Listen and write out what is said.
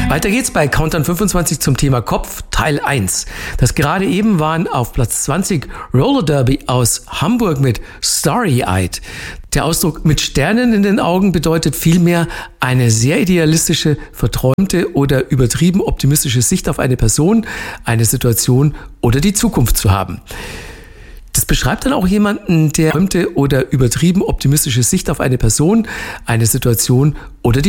Weiter geht's bei Countdown 25 zum Thema Kopf, Teil 1. Das gerade eben waren auf Platz 20 Roller Derby aus Hamburg mit Starry-Eyed. Der Ausdruck mit Sternen in den Augen bedeutet vielmehr eine sehr idealistische, verträumte oder übertrieben optimistische Sicht auf eine Person, eine Situation oder die Zukunft zu haben. Das beschreibt dann auch jemanden, der verträumte oder übertrieben optimistische Sicht auf eine Person, eine Situation oder die